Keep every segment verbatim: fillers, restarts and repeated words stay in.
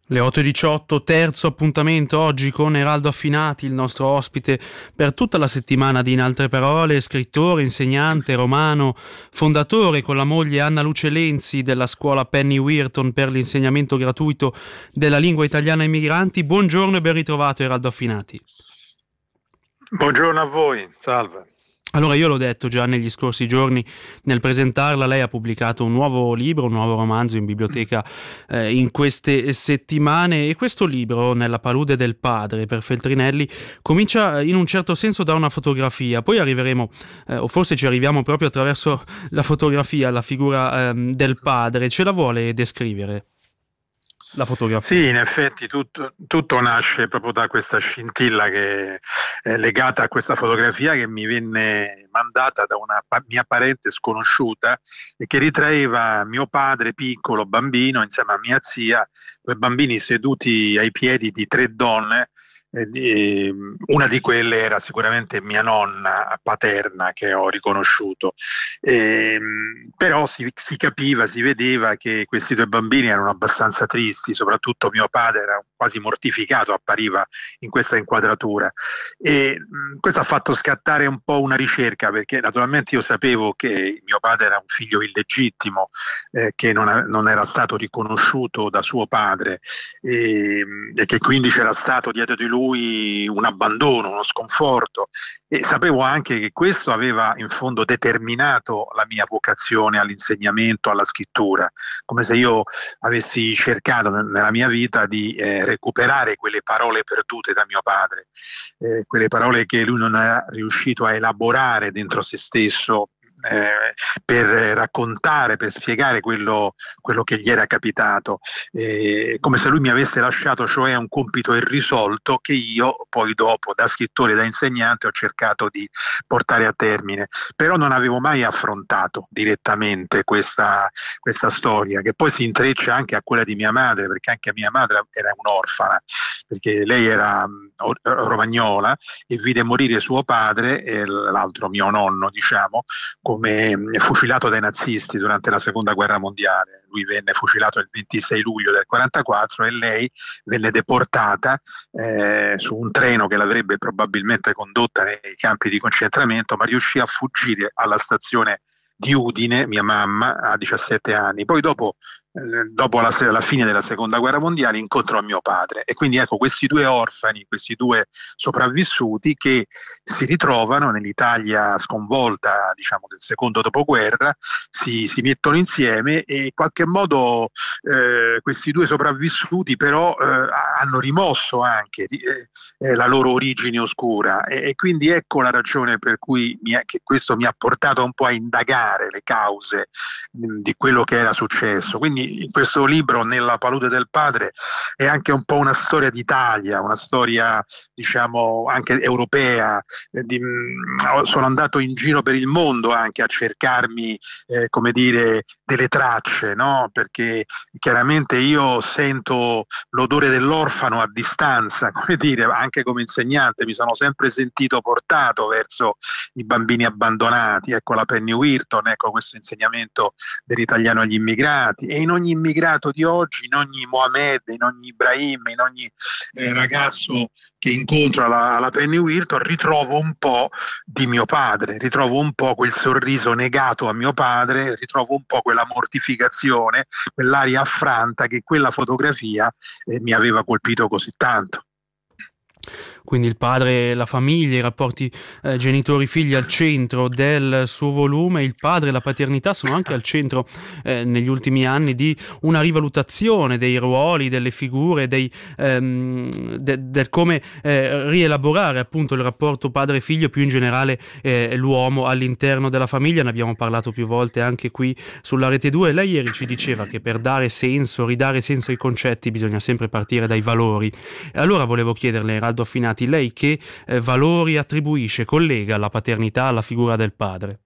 Le otto e diciotto, terzo appuntamento oggi con Eraldo Affinati, il nostro ospite per tutta la settimana di In altre parole, scrittore, insegnante, romano, fondatore con la moglie Anna Luce Lenzi della scuola Penny Weirton per l'insegnamento gratuito della lingua italiana ai migranti. Buongiorno e ben ritrovato Eraldo Affinati. Buongiorno a voi, salve. Allora, io l'ho detto già negli scorsi giorni nel presentarla, lei ha pubblicato un nuovo libro, un nuovo romanzo in biblioteca eh, in queste settimane, e questo libro, Nella palude del padre, per Feltrinelli, comincia in un certo senso da una fotografia, poi arriveremo, eh, o forse ci arriviamo proprio attraverso la fotografia, alla figura ehm, del padre. Ce la vuole descrivere la fotografia? Sì, in effetti tutto, tutto nasce proprio da questa scintilla che è legata a questa fotografia che mi venne mandata da una pa- mia parente sconosciuta e che ritraeva mio padre piccolo, bambino, insieme a mia zia, due bambini seduti ai piedi di tre donne. Eh, di- una di quelle era sicuramente mia nonna paterna che ho riconosciuto. Ehm, però si, si capiva, si vedeva che questi due bambini erano abbastanza tristi, soprattutto mio padre era quasi mortificato, appariva in questa inquadratura. E mh, questo ha fatto scattare un po' una ricerca, perché naturalmente io sapevo che mio padre era un figlio illegittimo, eh, che non, a- non era stato riconosciuto da suo padre, e, e che quindi c'era stato dietro di lui un abbandono, uno sconforto. E sapevo anche che questo aveva in fondo determinato la mia vocazione all'insegnamento, alla scrittura, come se io avessi cercato nel- nella mia vita di eh, recuperare quelle parole perdute da mio padre, eh, quelle parole che lui non è riuscito a elaborare dentro se stesso. eh, per raccontare, per spiegare quello, quello che gli era capitato, eh, come se lui mi avesse lasciato cioè un compito irrisolto che io poi dopo da scrittore, da insegnante ho cercato di portare a termine, però non avevo mai affrontato direttamente questa, questa storia che poi si intreccia anche a quella di mia madre, perché anche mia madre era un'orfana, perché lei era mh, romagnola e vide morire suo padre e l'altro mio nonno, diciamo, come mh, fucilato dai nazisti durante la seconda guerra mondiale. Lui venne fucilato il ventisei luglio del quarantaquattro e lei venne deportata eh, su un treno che l'avrebbe probabilmente condotta nei campi di concentramento, ma riuscì a fuggire alla stazione di Udine, mia mamma, a diciassette anni. Poi dopo, eh, dopo la, la fine della seconda guerra mondiale incontrò mio padre e quindi ecco questi due orfani, questi due sopravvissuti che si ritrovano nell'Italia sconvolta, diciamo, del secondo dopoguerra, si, si mettono insieme e in qualche modo eh, questi due sopravvissuti però eh, hanno rimosso anche di, eh, eh, la loro origine oscura e, e quindi ecco la ragione per cui mi, che questo mi ha portato un po' a indagare le cause mh, di quello che era successo. Quindi in questo libro, Nella palude del padre, è anche un po' una storia d'Italia, una storia diciamo anche europea. Eh, di, mh, sono andato in giro per il mondo anche a cercarmi, eh, come dire, delle tracce, no? Perché chiaramente io sento l'odore dell'orfano a distanza, come dire, anche come insegnante mi sono sempre sentito portato verso i bambini abbandonati, ecco la Penny Weirton, ecco questo insegnamento dell'italiano agli immigrati e in ogni immigrato di oggi, in ogni Mohamed, in ogni Ibrahim, in ogni eh, ragazzo che incontro alla, alla Penny Weirton ritrovo un po' di mio padre, ritrovo un po' quel sorriso negato a mio padre, ritrovo un po' quella mortificazione, quell'aria affranta che quella fotografia eh, mi aveva colpito così tanto. Quindi il padre, la famiglia, i rapporti eh, genitori-figli al centro del suo volume, il padre e la paternità sono anche al centro eh, negli ultimi anni di una rivalutazione dei ruoli, delle figure, dei, ehm, de- del come eh, rielaborare appunto il rapporto padre-figlio, più in generale eh, l'uomo all'interno della famiglia. Ne abbiamo parlato più volte anche qui sulla Rete due. Lei ieri ci diceva che per dare senso, ridare senso ai concetti bisogna sempre partire dai valori. E allora volevo chiederle, Eraldo Affinati, lei che eh, valori attribuisce, collega alla paternità alla figura del padre?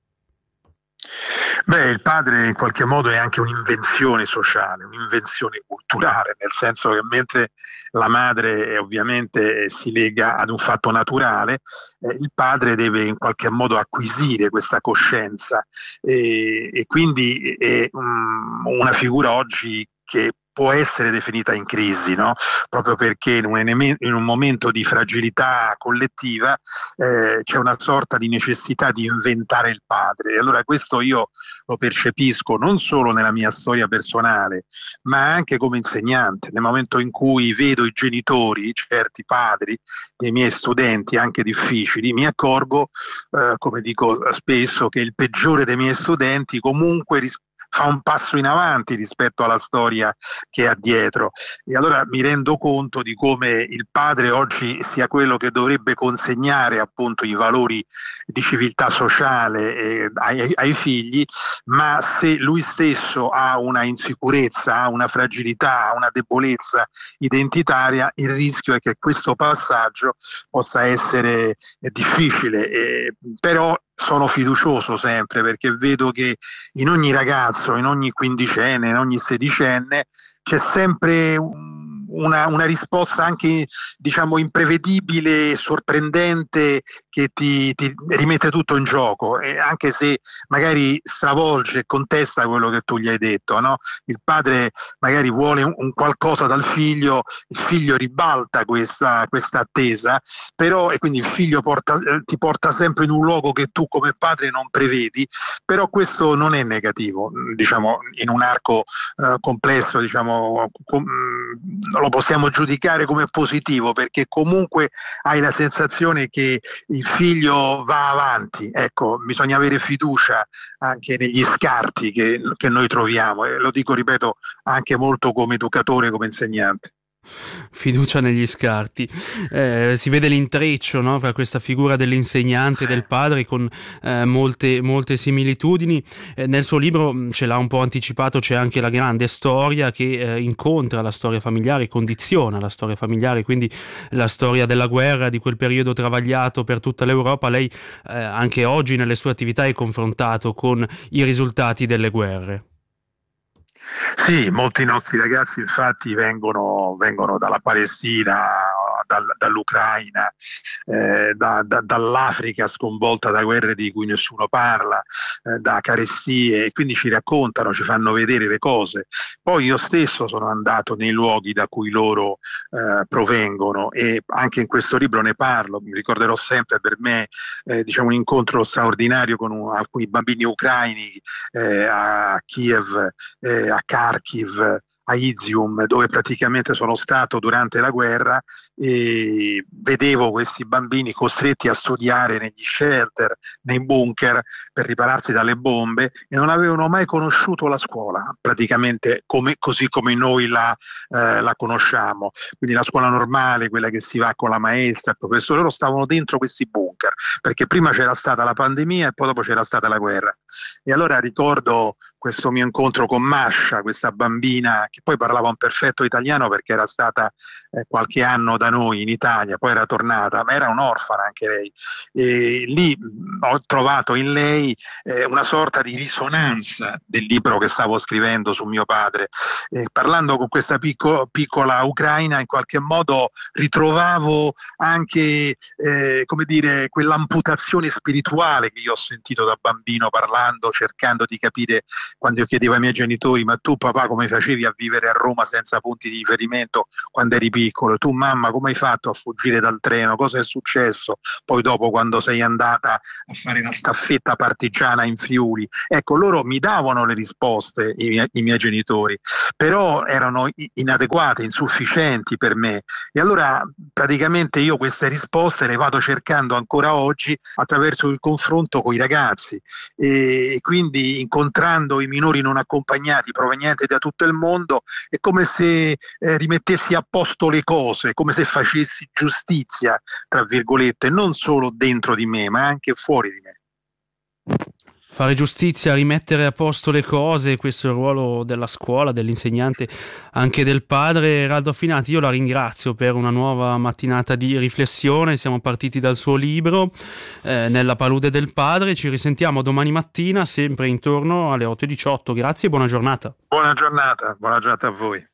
Beh, il padre in qualche modo è anche un'invenzione sociale, un'invenzione culturale, nel senso che mentre la madre eh, ovviamente eh, si lega ad un fatto naturale, eh, il padre deve in qualche modo acquisire questa coscienza e, e quindi è um, una figura oggi che può essere definita in crisi, no? Proprio perché in un, in un momento di fragilità collettiva eh, c'è una sorta di necessità di inventare il padre. E allora questo io lo percepisco non solo nella mia storia personale, ma anche come insegnante. Nel momento in cui vedo i genitori, certi padri dei miei studenti, anche difficili, mi accorgo, eh, come dico spesso, che il peggiore dei miei studenti comunque ris- fa un passo in avanti rispetto alla storia che ha dietro, e allora mi rendo conto di come il padre oggi sia quello che dovrebbe consegnare appunto i valori di civiltà sociale eh, ai, ai figli, ma se lui stesso ha una insicurezza, ha una fragilità, ha una debolezza identitaria, il rischio è che questo passaggio possa essere eh, difficile, eh, però sono fiducioso sempre, perché vedo che in ogni ragazzo, in ogni quindicenne, in ogni sedicenne c'è sempre una, una risposta anche, diciamo, imprevedibile, sorprendente, che ti, ti rimette tutto in gioco, e anche se magari stravolge e contesta quello che tu gli hai detto, no? Il padre magari vuole un, un qualcosa dal figlio, il figlio ribalta questa, questa attesa, però, e quindi il figlio porta, eh, ti porta sempre in un luogo che tu come padre non prevedi, però questo non è negativo, diciamo, in un arco eh, complesso, diciamo, com- lo possiamo giudicare come positivo, perché comunque hai la sensazione che il figlio va avanti. Ecco, bisogna avere fiducia anche negli scarti che, che noi troviamo, e lo dico, ripeto, anche molto come educatore, come insegnante. Fiducia negli scarti. Eh, si vede l'intreccio, no, fra questa figura dell'insegnante e del padre con eh, molte, molte similitudini. Eh, nel suo libro, ce l'ha un po' anticipato, c'è anche la grande storia che eh, incontra la storia familiare, condiziona la storia familiare, quindi la storia della guerra, di quel periodo travagliato per tutta l'Europa. Lei eh, anche oggi nelle sue attività è confrontato con i risultati delle guerre. Sì, molti nostri ragazzi infatti vengono, vengono dalla Palestina, dal, dall'Ucraina, eh, da, da, dall'Africa sconvolta da guerre di cui nessuno parla, eh, da carestie, e quindi ci raccontano, ci fanno vedere le cose. Poi io stesso sono andato nei luoghi da cui loro eh, provengono, e anche in questo libro ne parlo. Mi ricorderò sempre per me eh, diciamo un incontro straordinario con un, alcuni bambini ucraini eh, a Kiev, eh, a Kharkiv, a Izium, dove praticamente sono stato durante la guerra, e vedevo questi bambini costretti a studiare negli shelter, nei bunker, per ripararsi dalle bombe, e non avevano mai conosciuto la scuola, praticamente come, così come noi la, eh, la conosciamo, quindi la scuola normale, quella che si va con la maestra, il professore. Loro stavano dentro questi bunker, perché prima c'era stata la pandemia e poi dopo c'era stata la guerra. E allora ricordo questo mio incontro con Masha, questa bambina che poi parlava un perfetto italiano perché era stata eh, qualche anno da noi in Italia, poi era tornata, ma era un'orfana anche lei. E lì mh, ho trovato in lei eh, una sorta di risonanza del libro che stavo scrivendo su mio padre. Eh, parlando con questa picco, piccola ucraina, in qualche modo ritrovavo anche eh, come dire, quell'amputazione spirituale che io ho sentito da bambino, parlando, cercando di capire, quando io chiedevo ai miei genitori: ma tu papà come facevi a vivere a Roma senza punti di riferimento quando eri piccolo? Tu mamma come hai fatto a fuggire dal treno? Cosa è successo poi dopo quando sei andata a fare la staffetta partigiana in Friuli? Ecco, loro mi davano le risposte, i miei, i miei genitori, però erano inadeguate, insufficienti per me, e allora praticamente io queste risposte le vado cercando ancora oggi attraverso il confronto con i ragazzi, e quindi incontrando i minori non accompagnati provenienti da tutto il mondo, è come se eh, rimettessi a posto le cose, come se facessi giustizia, tra virgolette, non solo dentro di me, ma anche fuori di me. Fare giustizia, rimettere a posto le cose, questo è il ruolo della scuola, dell'insegnante, anche del padre. Raldo Affinati, io la ringrazio per una nuova mattinata di riflessione. Siamo partiti dal suo libro, eh, Nella palude del padre. Ci risentiamo domani mattina, sempre intorno alle otto e diciotto. Grazie e buona giornata. Buona giornata, buona giornata a voi.